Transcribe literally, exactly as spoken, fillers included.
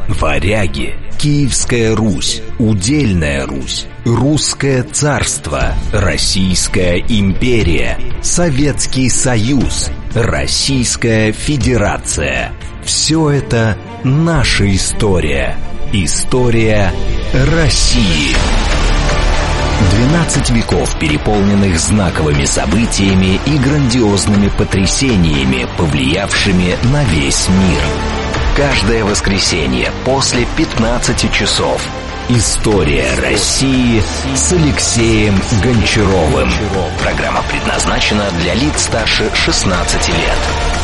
варяги, Киевская Русь, Удельная Русь, Русское царство, Российская империя, Советский Союз, Российская Федерация. Все это наша история. История России. двенадцать веков, переполненных знаковыми событиями и грандиозными потрясениями, повлиявшими на весь мир. Каждое воскресенье после пятнадцати часов. История России с Алексеем Гончаровым. Программа предназначена для лиц старше шестнадцати лет.